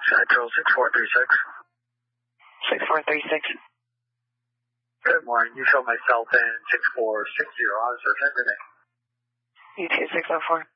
Central 6436. 6436. Good morning. You show myself in 6460 on search engine. U2604.